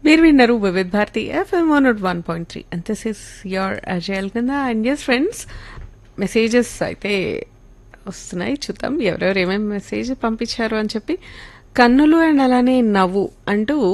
మీరు విన్నారు Vividh Bharati FM 101.3 and this is your అజయల్ కింద అండ్ ఎస్ ఫ్రెండ్స్ మెసేజెస్ అయితే వస్తున్నాయి, చూద్దాం ఎవరెవరు ఏమేమి మెసేజ్ పంపించారు అని చెప్పి. కన్నులు అండ్ అలానే నవ్వు అంటూ